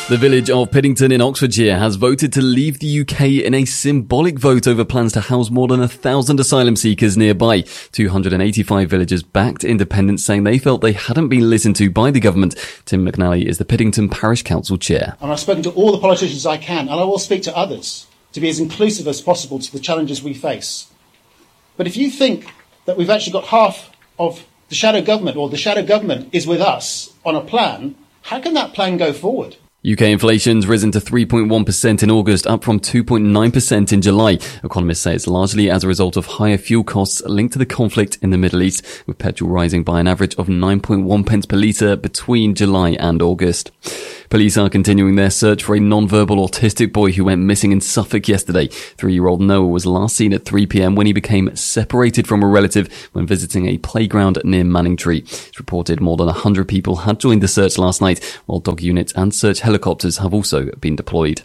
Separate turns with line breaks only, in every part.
The village of Piddington in Oxfordshire has voted to leave the UK in a symbolic vote over plans to house more than 1,000 asylum seekers nearby. 285 villagers backed independence, saying they felt they hadn't been listened to by the government. Tim McNally is the Piddington Parish Council Chair.
And I've spoken to all the politicians I can, and I will speak to others, to be as inclusive as possible to the challenges we face. But if you think that we've actually got half of the shadow government, or the shadow government is with us on a plan, how can that plan go forward?
UK inflation's risen to 3.1% in August, up from 2.9% in July. Economists say it's largely as a result of higher fuel costs linked to the conflict in the Middle East, with petrol rising by an average of 9.1 pence per litre between July and August. Police are continuing their search for a non-verbal autistic boy who went missing in Suffolk yesterday. 3-year-old Noah was last seen at 3 p.m. when he became separated from a relative when visiting a playground near Manningtree. It's reported more than 100 people had joined the search last night, while dog units and search helicopters have also been deployed.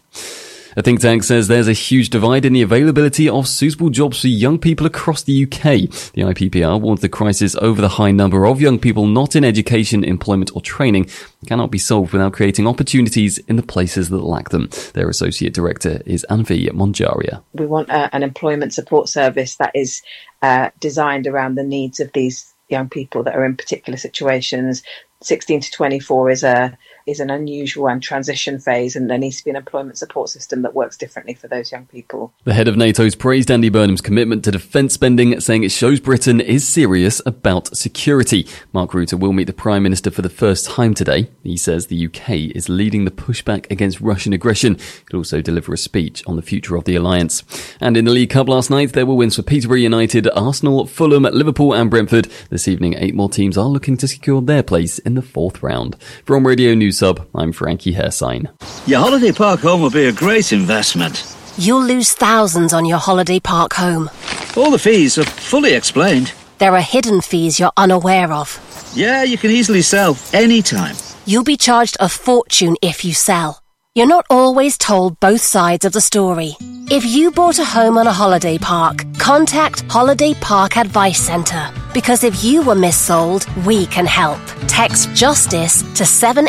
A think tank says there's a huge divide in the availability of suitable jobs for young people across the UK. The IPPR warns the crisis over the high number of young people not in education, employment or training cannot be solved without creating opportunities in the places that lack them. Their Associate Director is Anvi Monjaria.
We want an employment support service that is designed around the needs of these young people that are in particular situations. 16 to 24 is an unusual and transition phase, and there needs to be an employment support system that works differently for those young people.
The head of NATO's praised Andy Burnham's commitment to defence spending, saying it shows Britain is serious about security. Mark Rutte will meet the Prime Minister for the first time today. He says the UK is leading the pushback against Russian aggression. He'll also deliver a speech on the future of the alliance. And in the League Cup last night, there were wins for Peterborough United, Arsenal, Fulham, Liverpool and Brentford. This evening, 8 more teams are looking to secure their place in the 4th round. From Radio News Sub, I'm Frankie Hairsign.
Your holiday park home will be a great investment.
You'll lose thousands on your holiday park home.
All the fees are fully explained.
There are hidden fees you're unaware of.
Yeah, you can easily sell anytime.
You'll be charged a fortune if you sell. You're not always told both sides of the story. If you bought a home on a holiday park, contact Holiday Park Advice Centre. Because if you were missold, we can help. Text JUSTICE to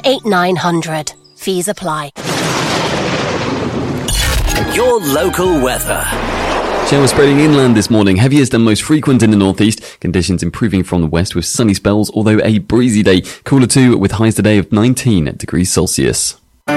78900. Fees apply.
Your local weather.
Showers spreading inland this morning, heaviest and most frequent in the northeast. Conditions improving from the west with sunny spells, although a breezy day. Cooler too, with highs today of 19 degrees Celsius.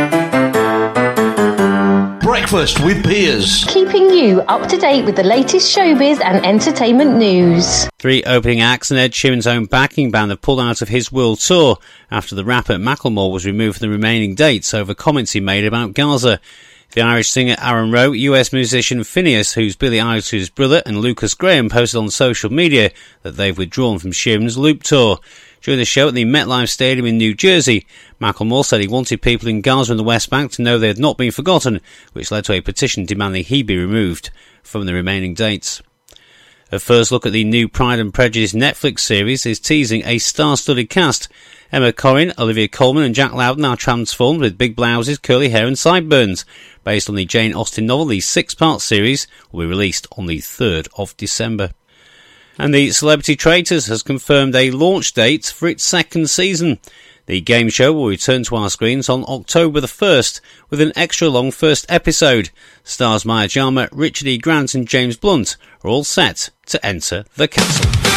Breakfast with Piers.
Keeping you up to date with the latest showbiz and entertainment news.
3 opening acts and Ed Sheeran's own backing band have pulled out of his world tour after the rapper Macklemore was removed from the remaining dates over comments he made about Gaza. The Irish singer Aaron Rowe, US musician Phineas, who's Billie Eilish's brother, and Lucas Graham posted on social media that they've withdrawn from Sheeran's Loop tour. During the show at the MetLife Stadium in New Jersey, Macklemore said he wanted people in Gaza and the West Bank to know they had not been forgotten, which led to a petition demanding he be removed from the remaining dates. A first look at the new Pride and Prejudice Netflix series is teasing a star-studded cast. Emma Corrin, Olivia Colman and Jack Lowden are transformed with big blouses, curly hair and sideburns. Based on the Jane Austen novel, the 6-part series will be released on the 3rd of December. And the Celebrity Traitors has confirmed a launch date for its 2nd season. The game show will return to our screens on October the 1st with an extra-long first episode. Stars Maya Jama, Richard E. Grant and James Blunt are all set to enter the castle.